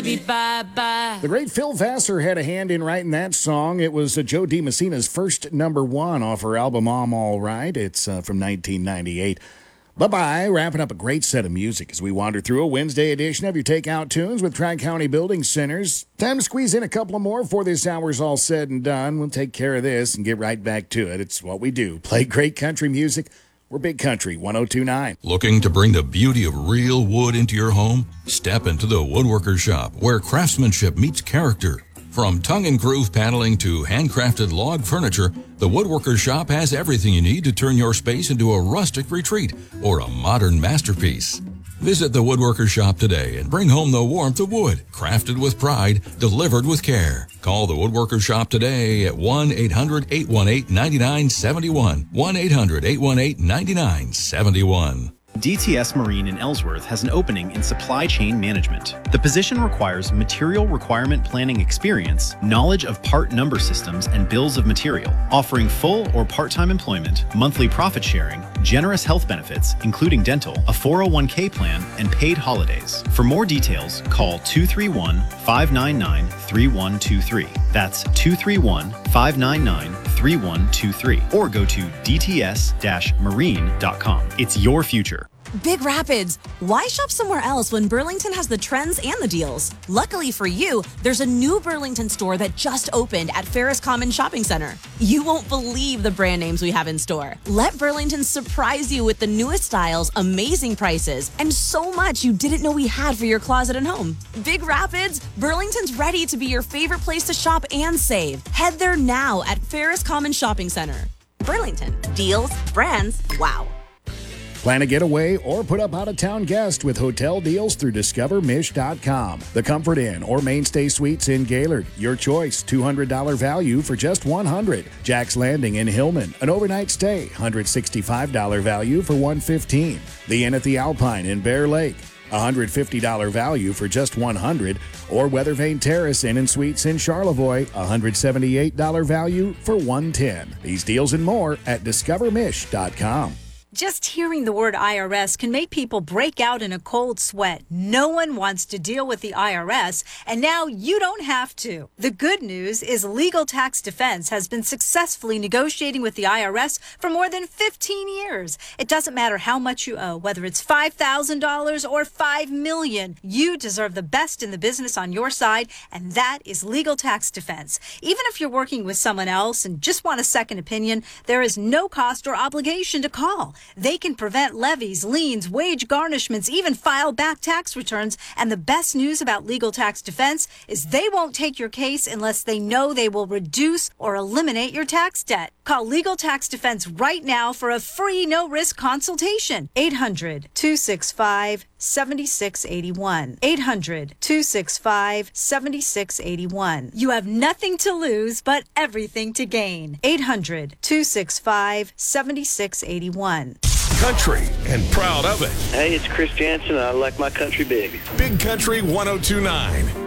baby, bye-bye. The great Phil Vassar had a hand in writing that song. It was Joe DiMessina's first #1 off her album I'm All Right. It's from 1998. Bye-bye, wrapping up a great set of music as we wander through a Wednesday edition of your Takeout Tunes with Tri-County Building Centers. Time to squeeze in a couple of more before this hour's all said and done. We'll take care of this and get right back to it. It's what we do. Play great country music. We're Big Country 102.9. Looking to bring the beauty of real wood into your home? Step into the Woodworker's Shop, where craftsmanship meets character. From tongue and groove paneling to handcrafted log furniture, the Woodworker's Shop has everything you need to turn your space into a rustic retreat or a modern masterpiece. Visit the Woodworker's Shop today and bring home the warmth of wood, crafted with pride, delivered with care. Call the Woodworker's Shop today at 1-800-818-9971. 1-800-818-9971. DTS Marine in Ellsworth has an opening in supply chain management. The position requires material requirement planning experience, knowledge of part number systems and bills of material, offering full or part-time employment, monthly profit sharing, generous health benefits, including dental, a 401k plan, and paid holidays. For more details, call 231-599-3123. That's 231-599-3123. Or go to dts-marine.com. It's your future. Big Rapids, why shop somewhere else when Burlington has the trends and the deals? Luckily for you, there's a new Burlington store that just opened at Ferris Common Shopping Center. You won't believe the brand names we have in store. Let Burlington surprise you with the newest styles, amazing prices, and so much you didn't know we had for your closet and home. Big Rapids, Burlington's ready to be your favorite place to shop and save. Head there now at Ferris Common Shopping Center. Burlington, deals, brands, wow. Plan a getaway or put up out-of-town guest with hotel deals through DiscoverMish.com. The Comfort Inn or Mainstay Suites in Gaylord. Your choice, $200 value for just $100. Jack's Landing in Hillman, an overnight stay, $165 value for $115. The Inn at the Alpine in Bear Lake, $150 value for just $100. Or Weathervane Terrace Inn and Suites in Charlevoix, $178 value for $110. These deals and more at DiscoverMish.com. Just hearing the word IRS can make people break out in a cold sweat. No one wants to deal with the IRS, and now you don't have to. The good news is Legal Tax Defense has been successfully negotiating with the IRS for more than 15 years. It doesn't matter how much you owe, whether it's $5,000 or $5 million. You deserve the best in the business on your side, and that is Legal Tax Defense. Even if you're working with someone else and just want a second opinion, there is no cost or obligation to call. They can prevent levies, liens, wage garnishments, even file back tax returns. And the best news about Legal Tax Defense is they won't take your case unless they know they will reduce or eliminate your tax debt. Call Legal Tax Defense right now for a free no-risk consultation. 800-265-7681. 800-265-7681. You have nothing to lose but everything to gain. 800-265-7681. Country and proud of it. Hey, it's Chris Jansen. I like my country big. Big Country 102.9.